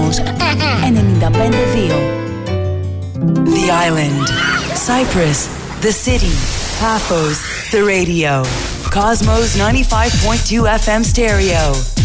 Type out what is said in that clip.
Cosmos 95-2. The island, Cyprus, the city, Paphos, the radio. Cosmos 95.2 FM stereo.